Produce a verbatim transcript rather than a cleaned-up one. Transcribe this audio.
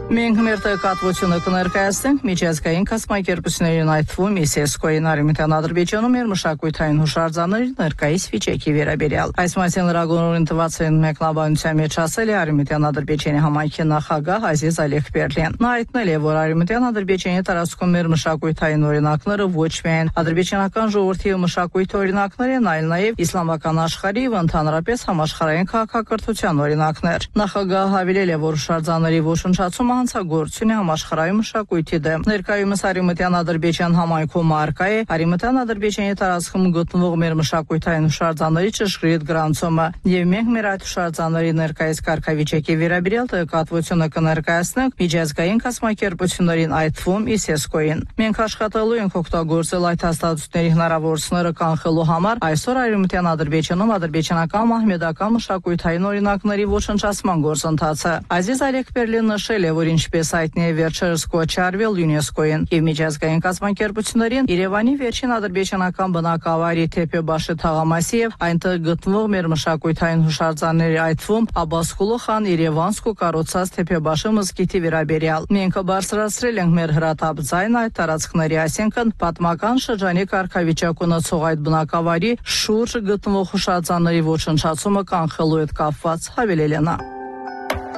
Մենք մեր տեղեկատվությունը կներկայացնենք միջազգային կազմակերպությունների այդ թվում ԻՍԵՍԿՕ-ի Արևմտյան Ադրբեջանում մեր մշակութային հուշարձանների ներկայիս վիճակի վերաբերյալ։ Այս մասին լրագրողին տված են մեկնաբանության մեջ ասել է Արևմտյան Ադրբեջանի համայնքի նախագահ Ազիզ Ալիքբերլին։ Նա հայտնել է, որ Արևմտյան Ադրբեջանի տարածքում մեր մշակութային օրինակները ոչ միայն ադրբեջանական ժողովրդի մշակույթի օրինակներ են, այլ նաև իսլամական աշխարհի եւ ընդհանրապես համաշխարհային քաղաքակրթության օրինակներ։ Նախագահը հավելել է, որ հուշարձանների ոչնչացումը հանցագործություն է համաշխարհային մշակույթի դեմ։ Ներկայումս Արևմտյան Ադրբեջան համայնքում առկա է Արևմտյան Ադրբեջանի տարածքում գտնվող մեր մշակութային հուշարձանների ճշգրիտ գրանցումը, եւ մենք մեր այդ հուշարձանների ներկայիս կարգավիճակի վերաբերյալ տեղեկատվությունը կներկայացնենք միջազգային կազմակերպություններին, այդ թվում ԻՍԵՍԿՕ-ին։ Մենք աշխատելու ենք օգտագործել այդ հաստատությունների հնարավորությունները կանխելու համար այսօր Արևմտյան Ադրբեջանում ադրբեջանական մահմեդական մշակութային օրինակների ոչնչացման գործընթացը։ Ազիզ Ալիքբերլին նշել է, որ ինչպես հայտնի է վերջերս կոչ արվել ՅՈՒՆԵՍԿՕ-ին եւ միջազգային կազմակերպություններին Երևանի վերջին ադրբեջանական բնակավայրի Թեփեբաշի թաղամասի եւ այնտեղ գտնվող մեր մշակութային հուշարձանների, այդ թվում Աբբասկուլու խան Երևանսկու կառուցած Թեփեբաշի մզկիթի վերաբերյալ։ Մենք բարձրացրել ենք մեր հրատապ ձայնը այդ տարածքների, այսինքն պատմական շրջանի կարգավիճակ ունեցող այդ բնակավայրի շուրջ գտնվող հուշարձանների ոչնչացումը կանխելու հետ կապված, հավելել է նա։